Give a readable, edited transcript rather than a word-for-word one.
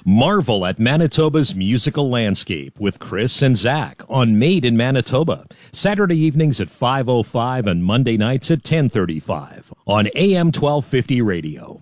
Marvel at Manitoba's musical landscape with Chris and Zach on Made in Manitoba. Saturday evenings at 5:05 and Monday nights at 10:35 on AM 1250 radio.